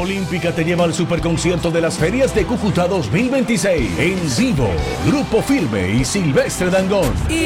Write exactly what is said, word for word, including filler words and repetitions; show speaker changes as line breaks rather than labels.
Olímpica te lleva al superconcierto de las ferias de Cúcuta dos mil veintiséis. En vivo, Grupo Firme y Silvestre Dangond.
Y